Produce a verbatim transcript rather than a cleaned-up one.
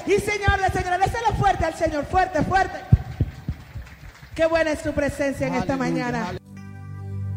Y señores, señores, déselo fuerte al Señor, fuerte, fuerte. Qué buena es su presencia en esta mañana.